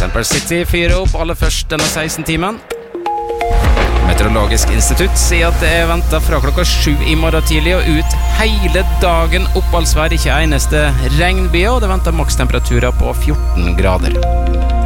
Semper City fyrer opp aller først denne 16-timen. Meteorologisk institutt sier at det ventet fra klokka 7 i morgen tidlig og ut hele dagen oppholdsvær, ikke eneste regnby, og det venter makstemperaturer på 14 grader.